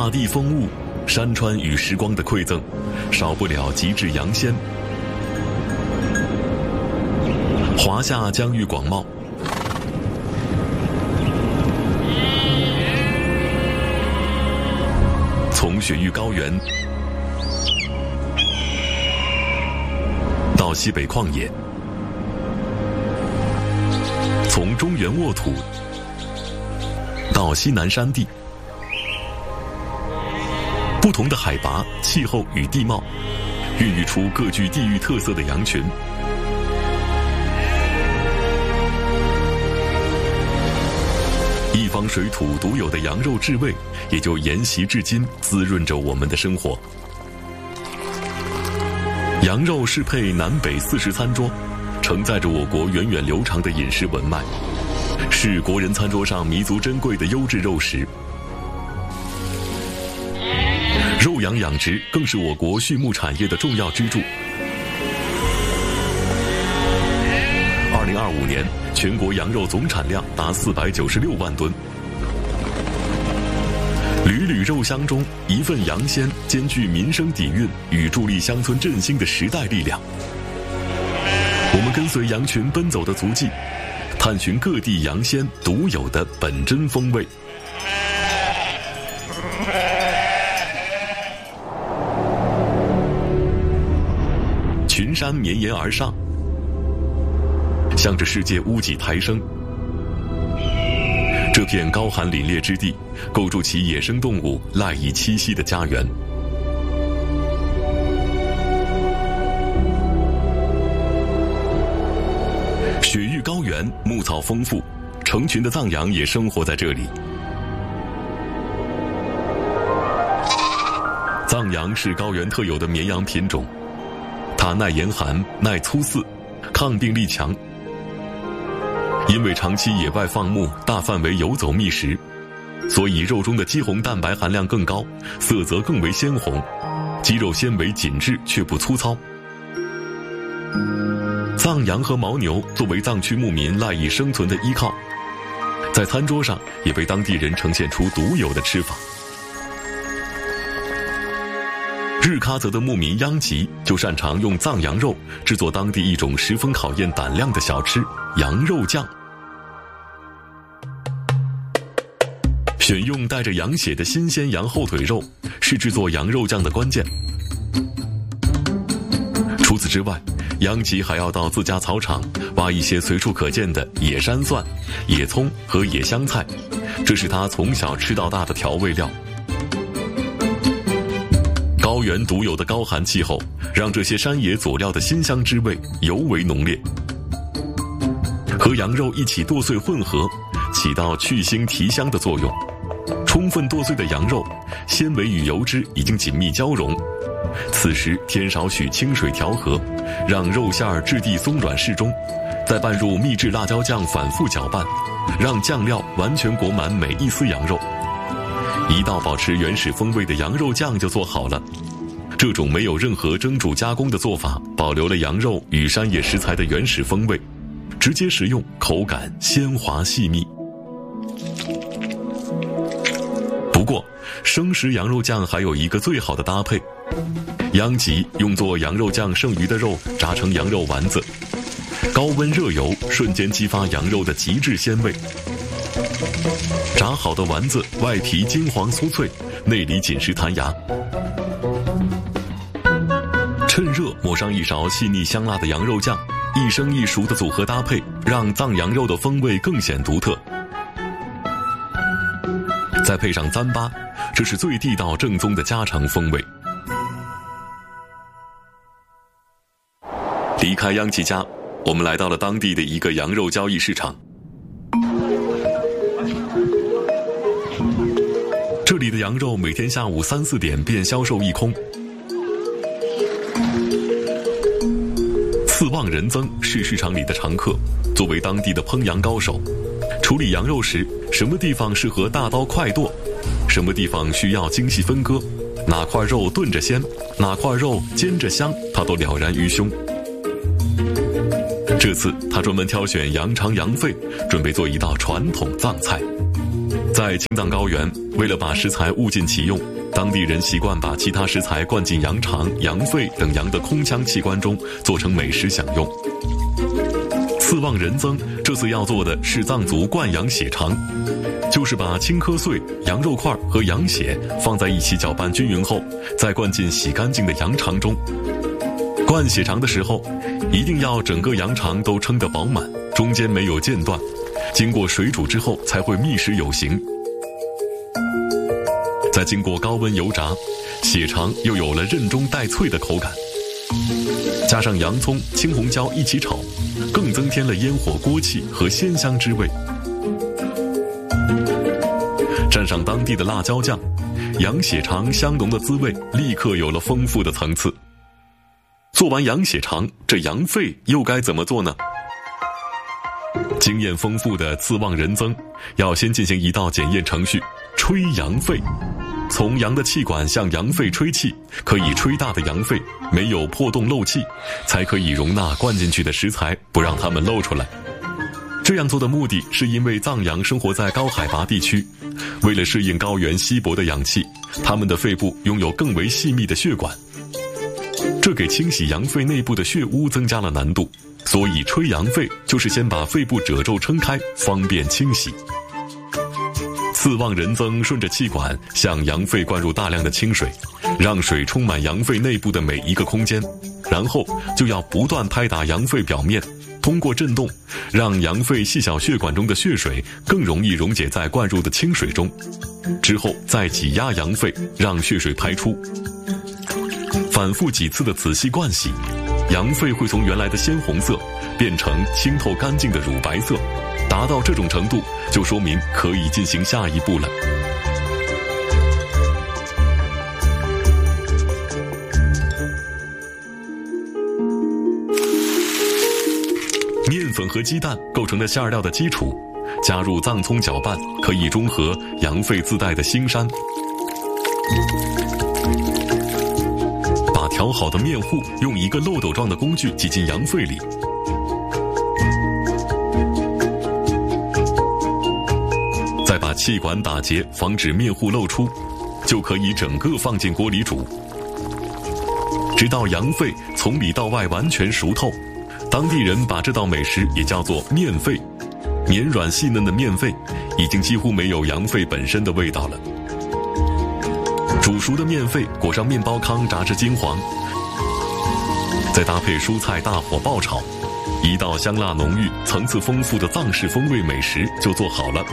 大地风物，山川与时光的馈赠，少不了极致羊鲜。华夏疆域广袤，从雪域高原到西北旷野，从中原沃土到西南山地，不同的海拔、气候与地貌，孕育出各具地域特色的羊群。一方水土独有的羊肉至味，也就沿袭至今，滋润着我们的生活。羊肉适配南北40餐桌，承载着我国源远流长的饮食文脉，是国人餐桌上弥足珍贵的优质肉食。肉羊养殖更是我国畜牧产业的重要支柱。2025年，全国羊肉总产量达496万吨。缕缕肉香中，一份羊鲜兼具民生底蕴与助力乡村振兴的时代力量。我们跟随羊群奔走的足迹，探寻各地羊鲜独有的本真风味。群山绵延而上，向着世界屋脊抬升。这片高寒凛冽之地，构筑起野生动物赖以栖息的家园。雪域高原，牧草丰富，成群的藏羊也生活在这里。藏羊是高原特有的绵羊品种，它耐严寒、耐粗饲，抗病力强。因为长期野外放牧、大范围游走觅食，所以肉中的肌红蛋白含量更高，色泽更为鲜红，肌肉纤维紧致却不粗糙。藏羊和牦牛作为藏区牧民赖以生存的依靠，在餐桌上也被当地人呈现出独有的吃法。日喀则的牧民央吉就擅长用藏羊肉制作当地一种十分考验胆量的小吃——羊肉酱。选用带着羊血的新鲜羊后腿肉是制作羊肉酱的关键。除此之外，央吉还要到自家草场挖一些随处可见的野山蒜、野葱和野香菜，这是他从小吃到大的调味料。高原独有的高寒气候，让这些山野佐料的辛香之味尤为浓烈。和羊肉一起剁碎混合，起到去腥提香的作用。充分剁碎的羊肉，纤维与油脂已经紧密交融，此时添少许清水调和，让肉馅儿质地松软适中，再拌入秘制辣椒酱反复搅拌，让酱料完全裹满每一丝羊肉。一道保持原始风味的羊肉酱就做好了。这种没有任何蒸煮加工的做法，保留了羊肉与山野食材的原始风味，直接食用，口感鲜滑细密。不过，生食羊肉酱还有一个最好的搭配，央吉用作羊肉酱剩余的肉炸成羊肉丸子，高温热油瞬间激发羊肉的极致鲜味。炸好的丸子外皮金黄酥脆，内里紧实弹牙。趁热抹上一勺细腻香辣的羊肉酱，一生一熟的组合搭配，让藏羊肉的风味更显独特。再配上糌粑，这是最地道正宗的家常风味。离开央吉家，我们来到了当地的一个羊肉交易市场。这里的羊肉每天下午3、4点便销售一空。次旺人增是市场里的常客，作为当地的烹羊高手，处理羊肉时，什么地方适合大刀快剁，什么地方需要精细分割，哪块肉炖着鲜，哪块肉煎着香，他都了然于胸。这次他专门挑选羊肠羊肺，准备做一道传统藏菜。在青藏高原，为了把食材物尽其用， 当地人习惯把其他食材灌进羊肠、羊肺等羊的空腔器官中，做成美食享用。次望人增这次要做的是藏族灌羊血肠，就是把青稞碎、羊肉块和羊血放在一起搅拌均匀后，再灌进洗干净的羊肠中。灌血肠的时候，一定要整个羊肠都撑得饱满，中间没有间断，经过水煮之后才会密实有形。再经过高温油炸，血肠又有了韧中带脆的口感。加上洋葱、青红椒一起炒，更增添了烟火锅气和鲜香之味。蘸上当地的辣椒酱，羊血肠香浓的滋味立刻有了丰富的层次。做完羊血肠，这羊肺又该怎么做呢？经验丰富的次望人增要先进行一道检验程序——吹羊肺。从羊的气管向羊肺吹气，可以吹大的羊肺没有破洞漏气，才可以容纳灌进去的食材，不让它们漏出来。这样做的目的是因为藏羊生活在高海拔地区，为了适应高原稀薄的氧气，它们的肺部拥有更为细密的血管，这给清洗羊肺内部的血污增加了难度，所以吹羊肺就是先把肺部褶皱撑开，方便清洗。次望人增顺着气管向羊肺灌入大量的清水，让水充满羊肺内部的每一个空间，然后就要不断拍打羊肺表面，通过震动让羊肺细小血管中的血水更容易溶解在灌入的清水中，之后再挤压羊肺，让血水排出。反复几次的仔细灌洗，羊肺会从原来的鲜红色变成清透干净的乳白色，达到这种程度，就说明可以进行下一步了。面粉和鸡蛋构成了馅料的基础，加入藏葱搅拌，可以中和羊肺自带的腥膻。把调好的面糊用一个漏斗状的工具挤进羊肺里，再把气管打结，防止面糊漏出，就可以整个放进锅里煮，直到羊肺从里到外完全熟透。当地人把这道美食也叫做面肺，绵软细嫩的面肺已经几乎没有羊肺本身的味道了。煮熟的面肺裹上面包糠炸至金黄，再搭配蔬菜大火爆炒，一道香辣浓郁、层次丰富的藏式风味美食就做好了。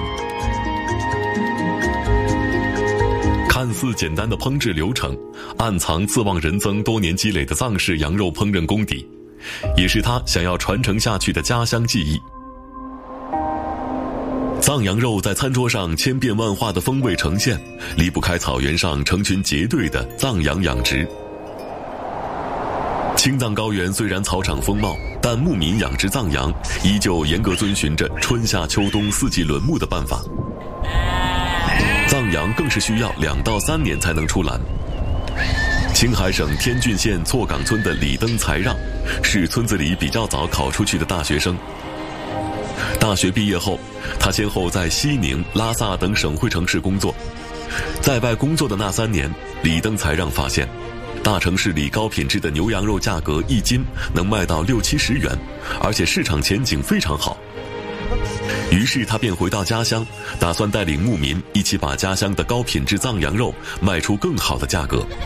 看似简单的烹制流程，暗藏次望人增多年积累的藏式羊肉烹饪功底，也是他想要传承下去的家乡技艺。藏羊肉在餐桌上千变万化的风味呈现，离不开草原上成群结队的藏羊养殖。青藏高原虽然草场丰茂，但牧民养殖藏羊依旧严格遵循着春夏秋冬四季轮牧的办法。藏羊更是需要2到3年才能出栏。青海省天峻县错岗村的李登才让是村子里比较早考出去的大学生。大学毕业后，他先后在西宁、拉萨等省会城市工作。在外工作的那3年，李登才让发现，大城市里高品质的牛羊肉价格1斤能卖到60-70元，而且市场前景非常好。于是他便回到家乡，打算带领牧民一起把家乡的高品质藏羊肉卖出更好的价格。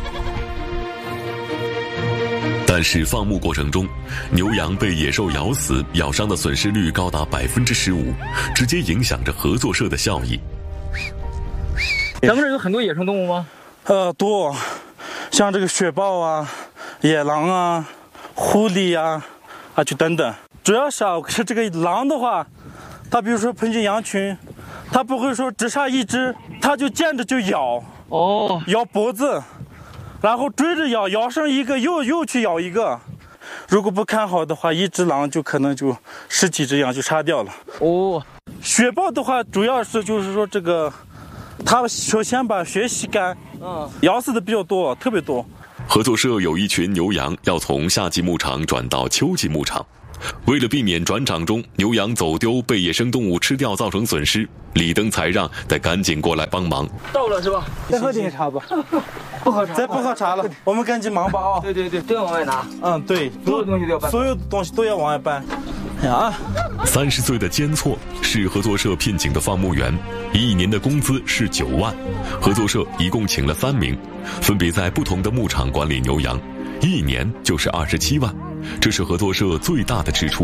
但是放牧过程中，牛羊被野兽咬死、咬伤的损失率高达15%，直接影响着合作社的效益。 咱们这有很多野生动物吗？ 多，像这个雪豹啊、野狼啊、狐狸啊，就等等。主要是这个狼的话，它比如说碰见羊群，它不会说只杀一只，它就见着就咬，咬脖子。然后追着咬，咬上一个又去咬一个，如果不看好的话，一只狼就可能就10几只羊就杀掉了。雪豹的话，主要是就是说这个，它首先把血吸干，咬死的比较多，特别多。 合作社有一群牛羊要从夏季牧场转到秋季牧场， 为了避免转场中牛羊走丢被野生动物吃掉造成损失，李登才让得赶紧过来帮忙。 到了是吧？再喝点茶吧。不喝茶， 再不喝茶了，我们赶紧忙吧啊！ 对，都要往外拿。 对， 所有东西都要搬， 所有东西都要往外搬。 30岁的坚错是合作社聘请的放牧员，1年的工资是9万。合作社一共请了3名，分别在不同的牧场管理牛羊，1年就是27万，这是合作社最大的支出。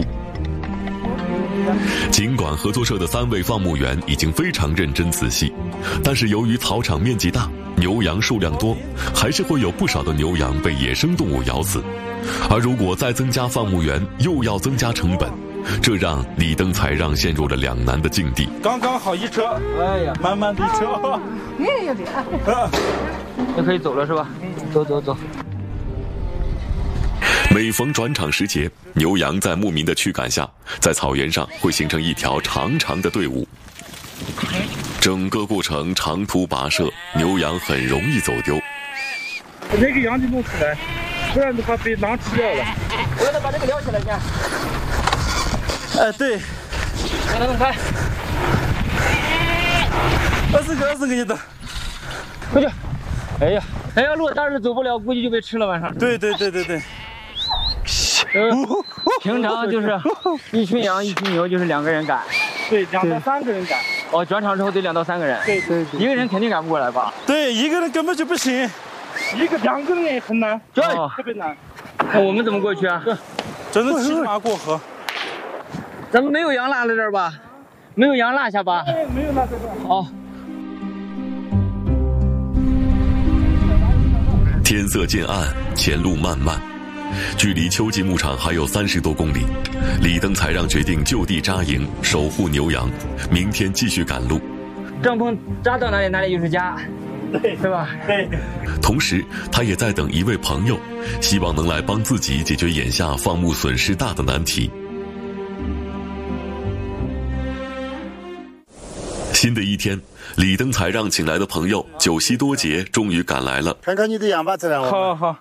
尽管合作社的3位放牧员已经非常认真仔细，但是由于草场面积大，牛羊数量多，还是会有不少的牛羊被野生动物咬死。而如果再增加放牧员，又要增加成本，这让李登才让陷入了两难的境地。 刚刚好一车， 哎呀， 满满的一车。 也可以走了是吧？走。 每逢转场时节，牛羊在牧民的驱赶下，在草原上会形成一条长长的队伍。整个过程长途跋涉，牛羊很容易走丢。 那个羊就弄出来，不然的话被狼吃掉了。 我要把这个撩起来先。 对。 把它弄开。 20个你的。 回去。哎呀，如果当时走不了，估计就被吃了晚上。 对。 平常就是一群羊一群牛就是2个人赶。 对，2到3个人赶。 转场之后得2到3个人。 对。 一个人肯定赶不过来吧？ 对，一个人根本就不行，2个人也很难，特别难。 那我们怎么过去啊？ 真的骑马过河。 咱们没有羊拉在这儿吧？没有羊拉下吧？ 没有拉在这儿。 哦。 天色渐暗，前路漫漫，距离秋季牧场还有30多公里。李登才让决定就地扎营，守护牛羊，明天继续赶路。 帐篷扎到哪里，哪里就是家，对吧？ 对。 同时，他也在等一位朋友，希望能来帮自己解决眼下放牧损失大的难题。新的一天，李登才让请来的朋友九溪多杰终于赶来了。 看看你的羊吧，这两个。好。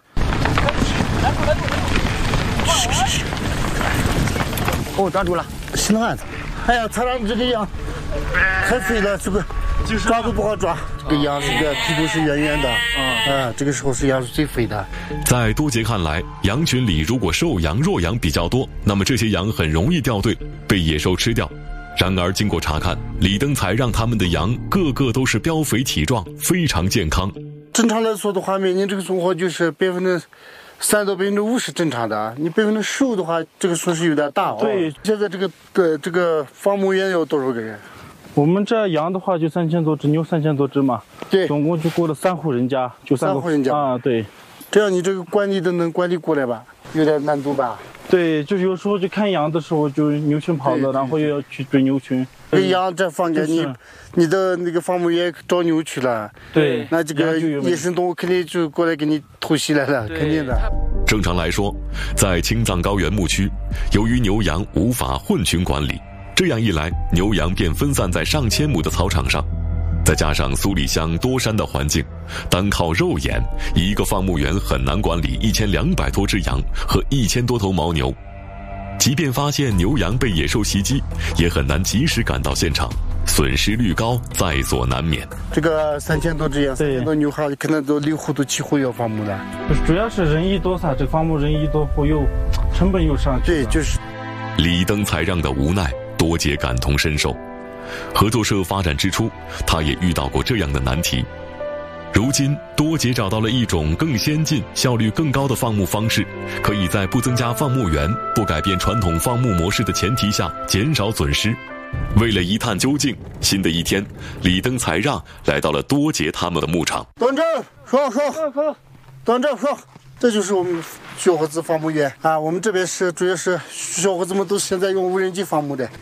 抓住了。 行了，哎呀，才让这个羊太肥了，这个抓都不好抓。这个羊是个屁股是圆圆的，这个时候是羊是最肥的。 在多杰看来，羊群里如果瘦羊弱羊比较多，那么这些羊很容易掉队，被野兽吃掉。然而经过查看，李登才让他们的羊个个都是膘肥体壮，非常健康。 正常来说的话，每年这个总活就是3%到50%正常的，你15%的话，这个损失有点大。 对， 现在这个放牧员有多少个人？ 我们这羊的话就3000多只，牛3000多只嘛。 对， 总共就过了3户人家，就3 户人家对。 这样你这个管理都能管理过来吧？有点难度吧？ 对，就是有时候去看羊的时候，就牛群跑了，然后又要去追牛群。 这羊这放着你的那个放牧员找牛去了， 对， 那这个野生动物肯定就过来给你偷袭来了，肯定的。 正常来说，在青藏高原牧区，由于牛羊无法混群管理，这样一来，牛羊便分散在上千亩的草场上。再加上苏里乡多山的环境，单靠肉眼，一个放牧员很难管理1200多只羊和1000多头牦牛。即便发现牛羊被野兽袭击，也很难及时赶到现场，损失率高，在所难免。 这个3000多只羊，3000多牛哈，可能都6户都7户要放牧的。 主要是人一多噻，这个放牧人一多，会有成本又上去。 对，就是李登才让的无奈，多杰感同身受。合作社发展之初，他也遇到过这样的难题。如今，多杰找到了一种更先进、效率更高的放牧方式，可以在不增加放牧员、不改变传统放牧模式的前提下减少损失。为了一探究竟，新的一天，李登才让来到了多杰他们的牧场。 端正，说，端正说，这就是我们小伙子放牧员啊。我们这边是主要是小伙子们都现在用无人机放牧的。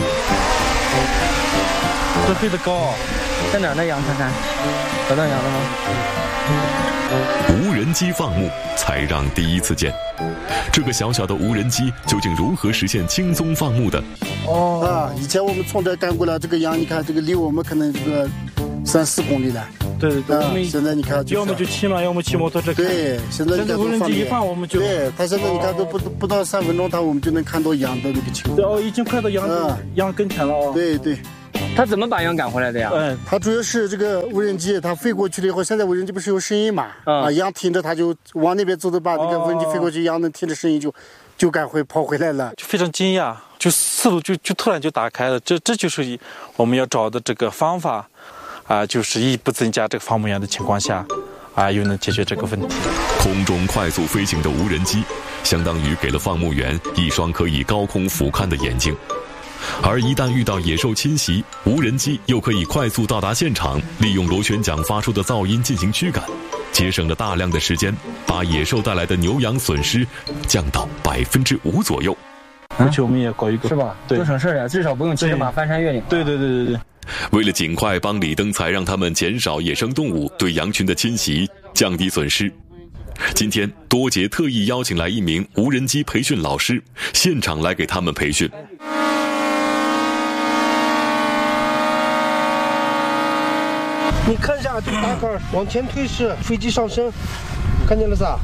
这飞得高， 在哪儿呢？羊看看，找到羊了吗？ 无人机放牧，才让第一次见。这个小小的无人机究竟如何实现轻松放牧的？ 以前我们从这赶过来，这个羊，你看这个离我们可能这个3-4公里了。 对，我们现在你看， 要么就骑马，要么骑摩托车。 对，现在无人机一放，我们就对他现在你看都不到3分钟，我们就能看到羊的那个情况。 已经快到羊跟前了啊。 对。 他怎么把羊赶回来的呀？ 他主要是这个无人机，它飞过去了以后，现在无人机不是有声音嘛？羊听着它就往那边走的，把这个无人机飞过去，羊能听着声音就赶回跑回来了， 就非常惊讶，就思路就突然就打开了。这就是我们要找的这个方法就是一不增加这个放牧羊的情况下又能解决这个问题。 空中快速飞行的无人机，相当于给了放牧员一双可以高空俯瞰的眼睛。而一旦遇到野兽侵袭，无人机又可以快速到达现场，利用螺旋桨发出的噪音进行驱赶，节省了大量的时间，把野兽带来的牛羊损失降到5%左右。 而且我们也搞一个， 是吧？ 对， 多省事呀，至少不用骑着马翻山越岭。 对。 为了尽快帮李登才让他们减少野生动物对羊群的侵袭，降低损失，今天多杰特意邀请来一名无人机培训老师，现场来给他们培训。 你看一下这个大杆往前推是飞机上升，看见了噻？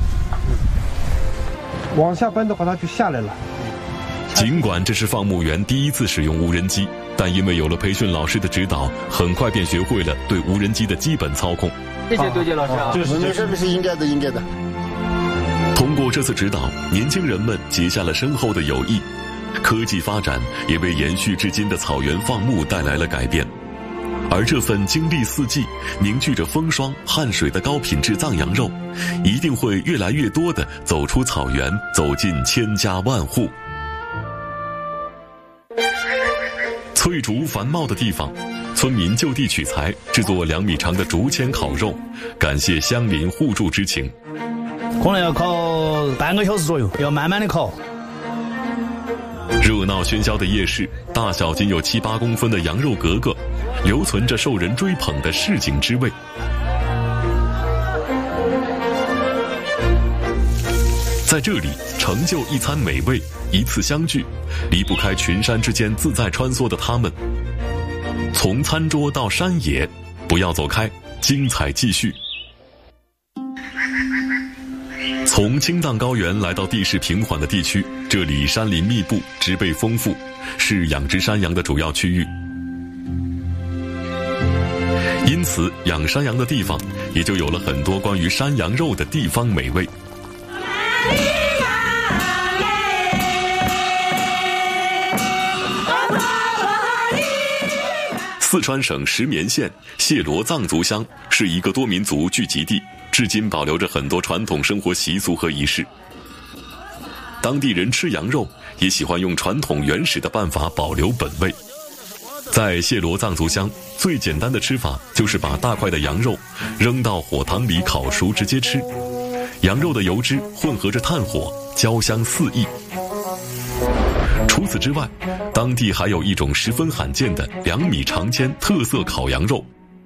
往下扳的话它就下来了。 尽管这是放牧员第一次使用无人机，但因为有了培训老师的指导，很快便学会了对无人机的基本操控。 谢谢多杰老师啊！ 没事，应该的。 通过这次指导，年轻人们结下了深厚的友谊，科技发展也为延续至今的草原放牧带来了改变。而这份经历4季、凝聚着风霜汗水的高品质藏羊肉，一定会越来越多地走出草原，走进千家万户。翠竹繁茂的地方，村民就地取材，制作2米长的竹签烤肉，感谢乡邻互助之情。 可能要烤半个小时左右，要慢慢的烤。 热闹喧嚣的夜市，大小仅有7、8公分的羊肉格格，留存着受人追捧的市井之味。在这里，成就一餐美味，一次相聚，离不开群山之间自在穿梭的他们。从餐桌到山野，不要走开，精彩继续。从青藏高原来到地势平缓的地区，这里山林密布，植被丰富，是养殖山羊的主要区域。因此，养山羊的地方也就有了很多关于山羊肉的地方美味。四川省石棉县谢罗藏族乡是一个多民族聚集地，至今保留着很多传统生活习俗和仪式。当地人吃羊肉也喜欢用传统原始的办法保留本味。在谢罗藏族乡，最简单的吃法就是把大块的羊肉扔到火塘里烤熟直接吃，羊肉的油脂混合着炭火，焦香四溢。除此之外，当地还有一种十分罕见的2米长签特色烤羊肉。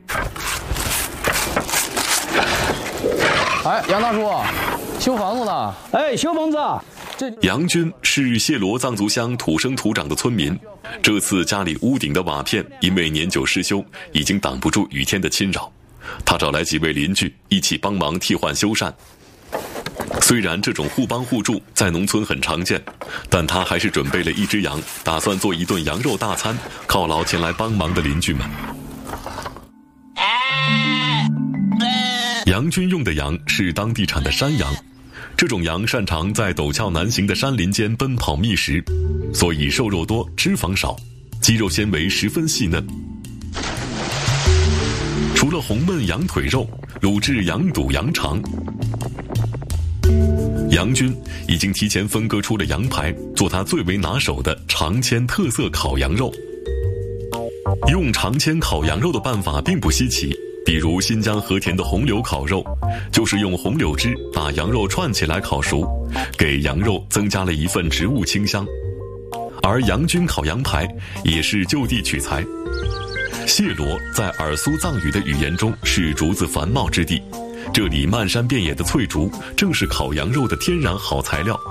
哎，杨大叔，修房子呢？ 哎，修房子。 杨军是谢罗藏族乡土生土长的村民，这次家里屋顶的瓦片因为年久失修，已经挡不住雨天的侵扰。他找来几位邻居一起帮忙替换修缮。虽然这种互帮互助在农村很常见，但他还是准备了1只羊，打算做一顿羊肉大餐，犒劳前来帮忙的邻居们。杨军用的羊是当地产的山羊，这种羊擅长在陡峭难行的山林间奔跑觅食，所以瘦肉多，脂肪少，肌肉纤维十分细嫩。除了红焖羊腿肉，卤制羊肚、羊肠，杨军已经提前分割出了羊排，做他最为拿手的长签特色烤羊肉。用长签烤羊肉的办法并不稀奇，比如新疆和田的红柳烤肉，就是用红柳枝把羊肉串起来烤熟，给羊肉增加了一份植物清香。而杨军烤羊排也是就地取材。谢罗在尔苏藏语的语言中是竹子繁茂之地，这里漫山遍野的翠竹正是烤羊肉的天然好材料。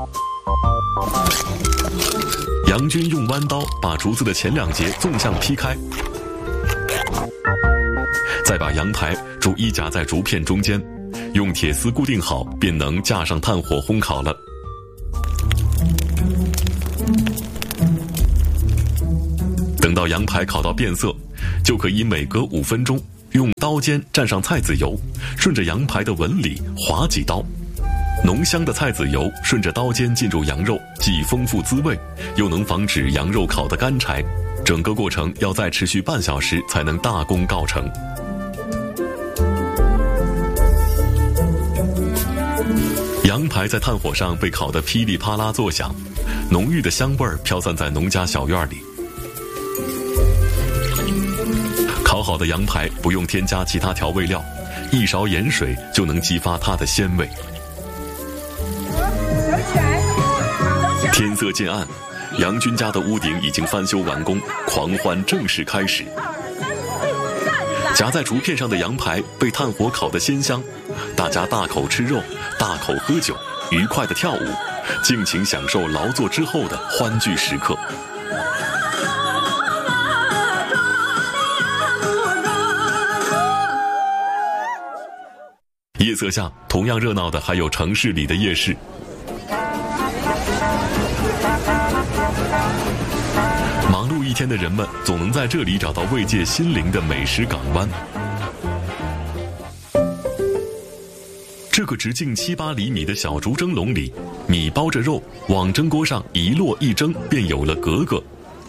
杨军用弯刀把竹子的前2节纵向劈开， 再把羊排逐一夹在竹片中间，用铁丝固定好，便能架上炭火烘烤了。等到羊排烤到变色，就可以每隔5分钟用刀尖蘸上菜籽油，顺着羊排的纹理划几刀。浓香的菜籽油顺着刀尖进入羊肉，既丰富滋味，又能防止羊肉烤得干柴。整个过程要再持续半小时才能大功告成。羊排在炭火上被烤得噼里啪啦作响，浓郁的香味儿飘散在农家小院里。烤好的羊排不用添加其他调味料，一勺盐水就能激发它的鲜味。天色渐暗，杨军家的屋顶已经翻修完工，狂欢正式开始。夹在竹片上的羊排被炭火烤得鲜香，大家大口吃肉，大口喝酒，愉快地跳舞，尽情享受劳作之后的欢聚时刻。夜色下，同样热闹的还有城市里的夜市。忙碌一天的人们总能在这里找到慰藉心灵的美食港湾。这个直径7、8厘米的小竹蒸笼里，米包着肉，往蒸锅上一落一蒸，便有了格格。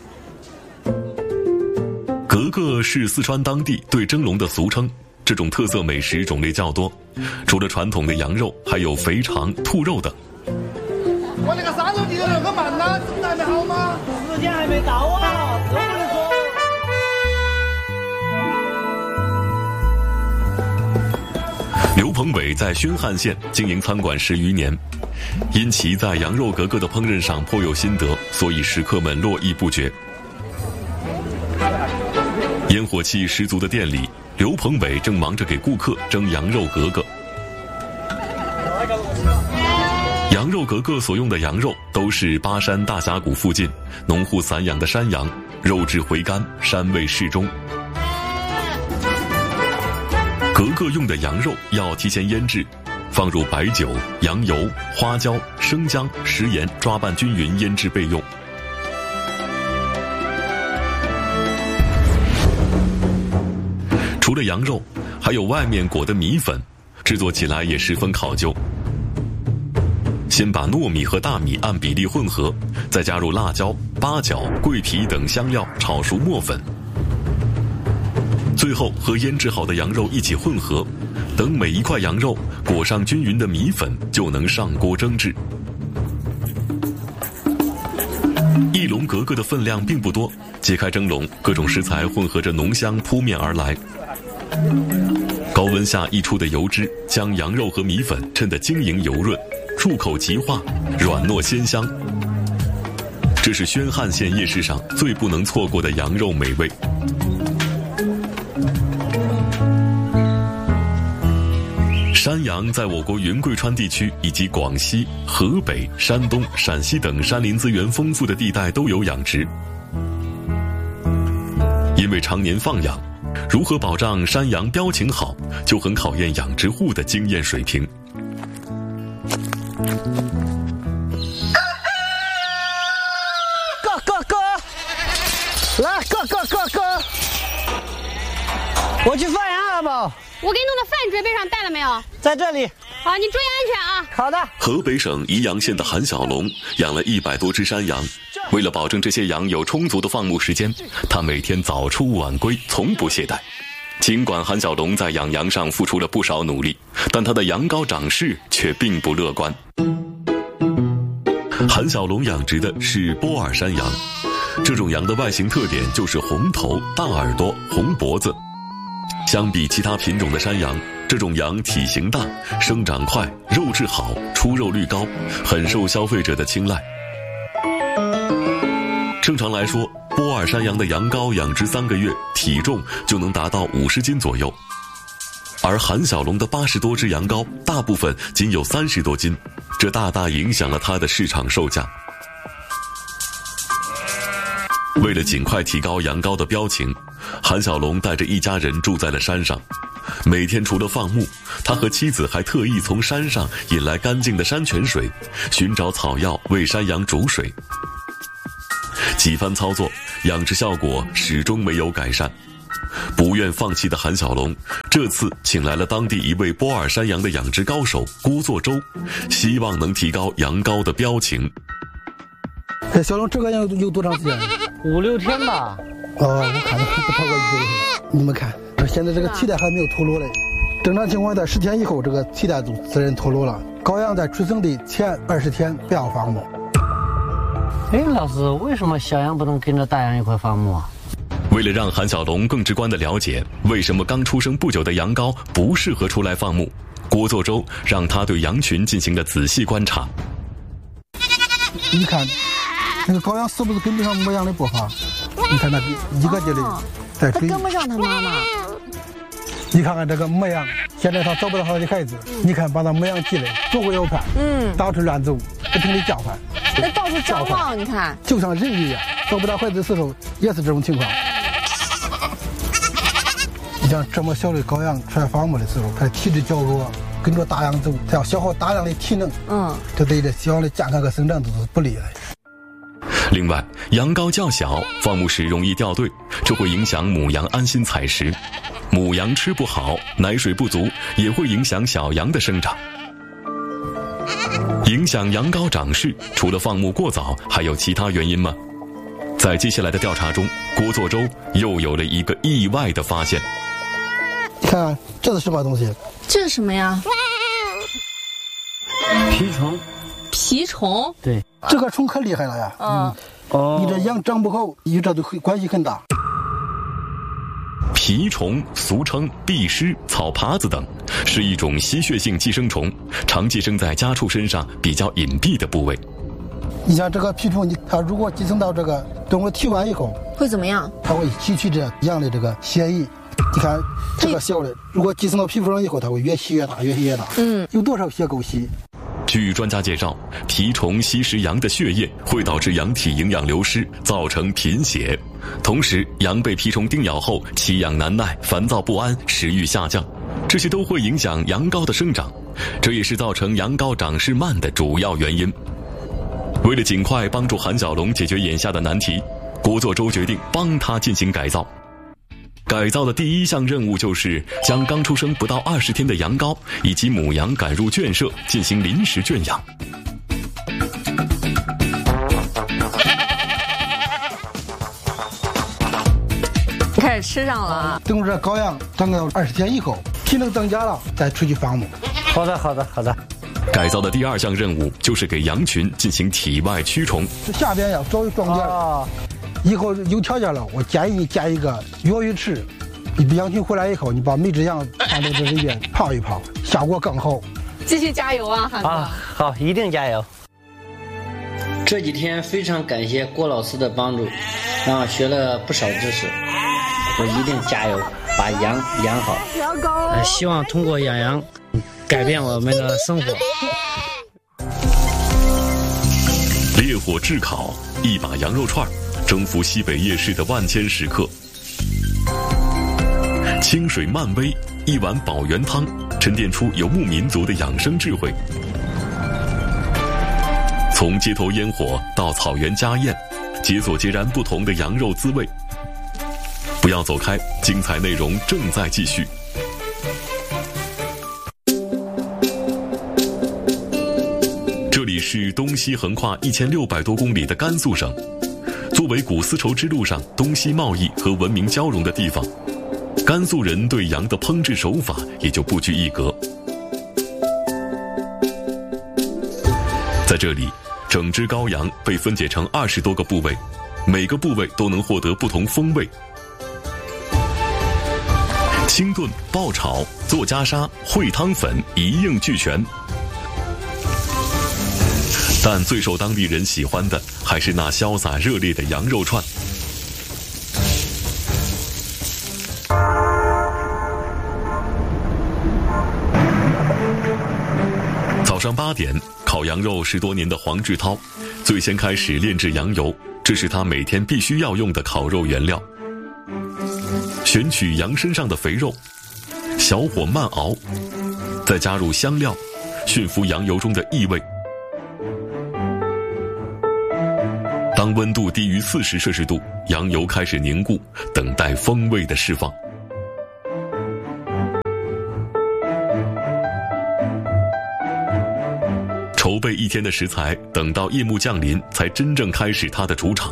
格格是四川当地对蒸笼的俗称，这种特色美食种类较多，除了传统的羊肉，还有肥肠、兔肉等。 我那个杀肉地有那个慢呐，蒸的还没好吗？时间还没到啊，这不能说。 刘鹏伟在宣汉县经营餐馆10余年，因其在羊肉格格的烹饪上颇有心得，所以食客们络绎不绝。烟火气十足的店里，刘鹏伟正忙着给顾客蒸羊肉格格。羊肉格格所用的羊肉都是巴山大峡谷附近农户散养的山羊，肉质回甘，膻味适中。格格用的羊肉要提前腌制，放入白酒、羊油、花椒、生姜、食盐抓拌均匀，腌制备用。除了羊肉，还有外面裹的米粉，制作起来也十分考究。先把糯米和大米按比例混合，再加入辣椒、八角、桂皮等香料炒熟磨粉，最后和腌制好的羊肉一起混合，等每一块羊肉裹上均匀的米粉，就能上锅蒸制。一笼格格的分量并不多，揭开蒸笼，各种食材混合着浓香扑面而来。高温下溢出的油脂将羊肉和米粉衬得晶莹油润，入口即化，软糯鲜香。这是宣汉县夜市上最不能错过的羊肉美味。山羊在我国云贵川地区以及广西、河北、山东、陕西等山林资源丰富的地带都有养殖。因为常年放养，如何保障山羊膘情好，就很考验养殖户的经验水平。 哥，来，哥，我去放羊了吧？ 我给你弄的饭准备上带了没有？ 在这里。 好，你注意安全啊。 好的。 河北省宜阳县的韩小龙养了100多只山羊，为了保证这些羊有充足的放牧时间，他每天早出晚归，从不懈怠。尽管韩小龙在养羊上付出了不少努力，但他的羊羔长势却并不乐观。韩小龙养殖的是波尔山羊，这种羊的外形特点就是红头、大耳朵、红脖子。相比其他品种的山羊，这种羊体型大，生长快，肉质好，出肉率高，很受消费者的青睐。正常来说，波尔山羊的羊羔养殖3个月，体重就能达到50斤左右，而韩小龙的80多只羊羔，大部分仅有30多斤，这大大影响了它的市场售价。 为了尽快提高羊羔的标情，韩小龙带着一家人住在了山上。每天除了放牧，他和妻子还特意从山上引来干净的山泉水，寻找草药为山羊煮水。几番操作，养殖效果始终没有改善。不愿放弃的韩小龙这次请来了当地一位波尔山羊的养殖高手郭作周，希望能提高羊羔的标情。 小龙，这个羊有多长时间 ？5、6天吧。 我看着不超过1个月。你们看，现在这个脐带还没有脱落嘞。正常情况在10天以后，这个脐带都自然脱落了。羔羊在出生的前20天不要放牧。 老师，为什么小羊不能跟着大羊一块放牧啊？ 为了让韩小龙更直观地了解为什么刚出生不久的羊羔不适合出来放牧，郭作周让他对羊群进行了仔细观察。 你看，那个羔羊是不是跟不上母羊的步伐？你看那一个劲的在追， 跟不上他妈妈。 你看看这个母羊，现在它找不到它的孩子，你看把它母羊系来，左顾右盼，到处乱走，不停地叫唤， 那到处张望，你看， 就像人一样，找不到孩子的时候也是这种情况。你像这么小的羔羊出来放牧的时候，它体质较弱，跟着大羊走，它要消耗大量的体能，这对这小羊的健康和生长都是不利的。 另外，羊羔较小，放牧时容易掉队，这会影响母羊安心采食。母羊吃不好，奶水不足，也会影响小羊的生长。影响羊羔长势，除了放牧过早，还有其他原因吗？在接下来的调查中，郭作周又有了一个意外的发现。 你看，这是什么东西？ 这是什么呀？ 蜱虫。 蜱虫？ 对， 这个虫可厉害了呀。你这羊长不好，与这都关系很大。 蜱虫俗称壁虱、草耙子等，是一种吸血性寄生虫，常寄生在家畜身上比较隐蔽的部位。 你像这个蜱虫，它如果寄生到这个动物体外以后， 会怎么样？ 它会吸取这羊的这个血液。你看这个小的，如果寄生到皮肤上以后，它会越吸越大，越吸越大。有多少血够吸？ 据专家介绍，蜱虫吸食羊的血液会导致羊体营养流失，造成贫血。同时，羊被蜱虫叮咬后奇痒难耐、烦躁不安、食欲下降，这些都会影响羊羔的生长，这也是造成羊羔长势慢的主要原因。为了尽快帮助韩小龙解决眼下的难题，郭作周决定帮他进行改造。改造的第一项任务就是将刚出生不到20天的羊羔以及母羊赶入圈舍进行临时圈养。 开始吃上了。 等这羔羊长到20天以后，体能增加了，再出去放牧。 好的。 改造的第2项任务就是给羊群进行体外驱虫。 下边要找桩间。以后有条件了，我建议你建一个越狱池。你羊群回来以后，你把每只羊放到这里边泡一泡，效果更好。 继续加油啊，韩哥！ 好，一定加油。 这几天非常感谢郭老师的帮助，让我学了不少知识。我一定加油，把羊养好。 希望通过养羊，改变我们的生活。 烈火炙烤，一把羊肉串征服西北夜市的万千食客。清水漫煨，一碗保元汤，沉淀出游牧民族的养生智慧。从街头烟火到草原家宴，解锁截然不同的羊肉滋味。不要走开，精彩内容正在继续。这里是东西横跨1600多公里的甘肃省，作为古丝绸之路上东西贸易和文明交融的地方，甘肃人对羊的烹制手法也就不拘一格。在这里，整只羔羊被分解成20多个部位，每个部位都能获得不同风味。清炖、爆炒、做夹沙、烩汤粉一应俱全。但最受当地人喜欢的还是那潇洒热烈的羊肉串。早上8点，烤羊肉10多年的黄志涛最先开始炼制羊油， 这是他每天必须要用的烤肉原料。选取羊身上的肥肉，小火慢熬，再加入香料，驯服羊油中的异味。当温度低于40摄氏度，羊油开始凝固，等待风味的释放。筹备1天的食材，等到夜幕降临，才真正开始它的主场。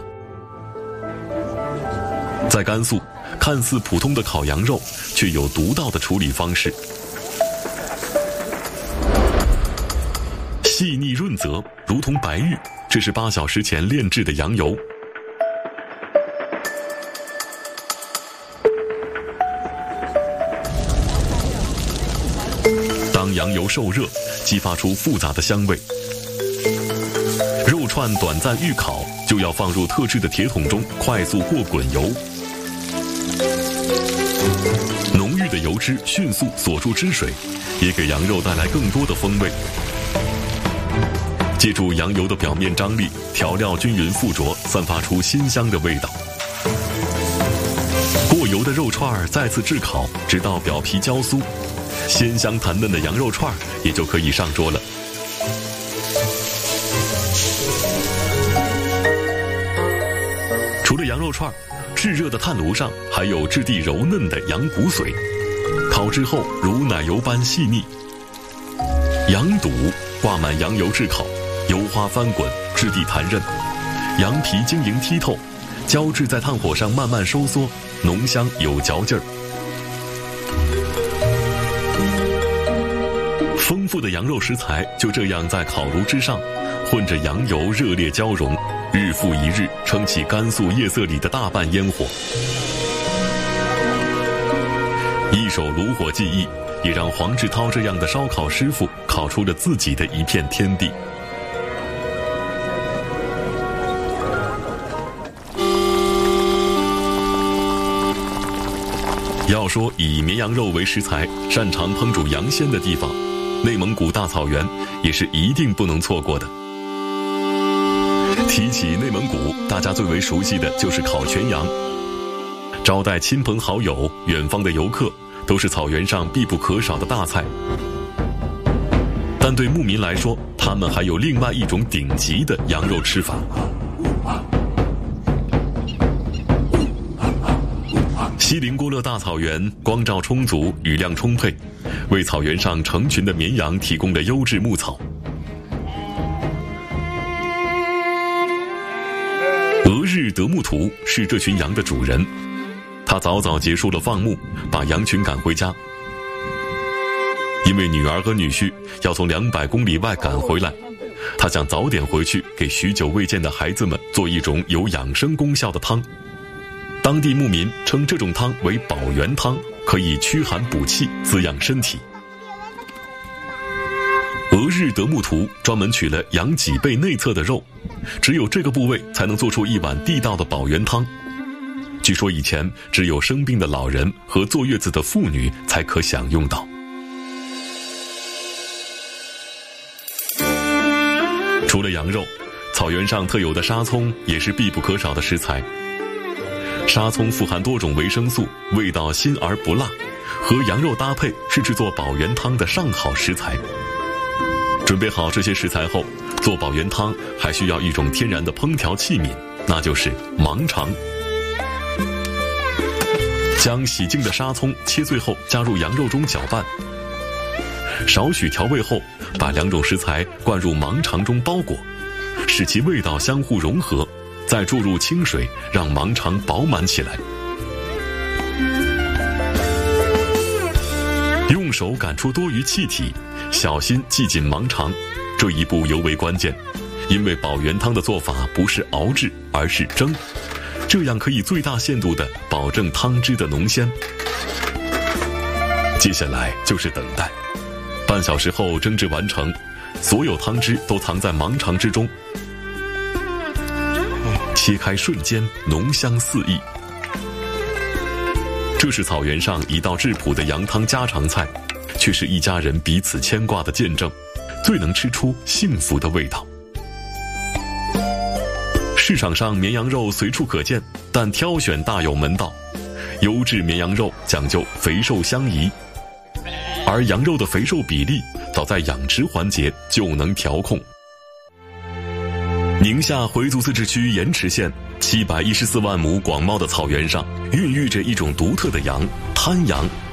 在甘肃，看似普通的烤羊肉，却有独到的处理方式。细腻润泽，如同白玉，这是8小时前炼制的羊油。当羊油受热，激发出复杂的香味。肉串短暂预烤，就要放入特制的铁桶中，快速过滚油。浓郁的油脂迅速锁住汁水，也给羊肉带来更多的风味。借助羊油的表面张力，调料均匀附着，散发出馨香的味道。过油的肉串再次炙烤，直到表皮焦酥，鲜香弹嫩的羊肉串也就可以上桌了。除了羊肉串，炙热的炭炉上还有质地柔嫩的羊骨髓，烤制后如奶油般细腻。羊肚挂满羊油炙烤，油花翻滚，质地弹韧，羊皮晶莹剔透，胶质在炭火上慢慢收缩，浓香有嚼劲儿。丰富的羊肉食材就这样在烤炉之上，混着羊油热烈交融，日复一日，撑起甘肃夜色里的大半烟火。一手炉火技艺，也让黄志涛这样的烧烤师傅烤出了自己的一片天地。要说以绵羊肉为食材，擅长烹煮羊鲜的地方，内蒙古大草原也是一定不能错过的。提起内蒙古，大家最为熟悉的就是烤全羊。招待亲朋好友、远方的游客，都是草原上必不可少的大菜。但对牧民来说，他们还有另外一种顶级的羊肉吃法。锡林郭勒大草原光照充足，雨量充沛，为草原上成群的绵羊提供了优质牧草。额日德木图是这群羊的主人，他早早结束了放牧，把羊群赶回家。因为女儿和女婿要从200公里外赶回来，他想早点回去给许久未见的孩子们做一种有养生功效的汤。当地牧民称这种汤为保元汤，可以驱寒补气，滋养身体。额日德木图专门取了羊脊背内侧的肉，只有这个部位才能做出一碗地道的保元汤。据说以前只有生病的老人和坐月子的妇女才可享用到。除了羊肉，草原上特有的沙葱也是必不可少的食材。沙葱富含多种维生素，味道辛而不辣，和羊肉搭配是制作保元汤的上好食材。准备好这些食材后，做保元汤还需要一种天然的烹调器皿，那就是盲肠。将洗净的沙葱切碎后加入羊肉中搅拌，少许调味后，把2种食材灌入盲肠中包裹，使其味道相互融合，再注入清水，让盲肠饱满起来。用手赶出多余气体，小心系紧盲肠，这一步尤为关键，因为保元汤的做法不是熬制，而是蒸，这样可以最大限度地保证汤汁的浓鲜。接下来就是等待，半小时后蒸制完成，所有汤汁都藏在盲肠之中。切开瞬间浓香四溢。这是草原上一道质朴的羊汤家常菜，却是一家人彼此牵挂的见证，最能吃出幸福的味道。 市场上绵羊肉随处可见，但挑选大有门道。优质绵羊肉讲究肥瘦相宜，而羊肉的肥瘦比例早在养殖环节就能调控。宁夏回族自治区盐池县714万亩广袤的草原上，孕育着一种独特的羊——滩羊。